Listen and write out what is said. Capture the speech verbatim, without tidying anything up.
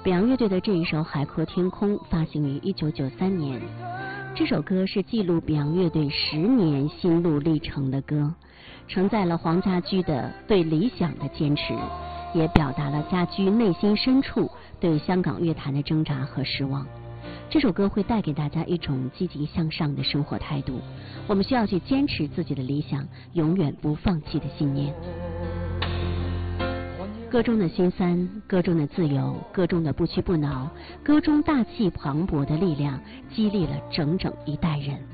北洋乐队的这一首《海阔天空》发行于一九九三年。这首歌是记录北洋乐队十年心路历程的歌，承载了黄家驹的对理想的坚持，也表达了家驹内心深处对香港乐坛的挣扎和失望。这首歌会带给大家一种积极向上的生活态度，我们需要去坚持自己的理想，永远不放弃的信念。歌中的心酸，歌中的自由，歌中的不屈不挠，歌中大气磅礴的力量，激励了整整一代人。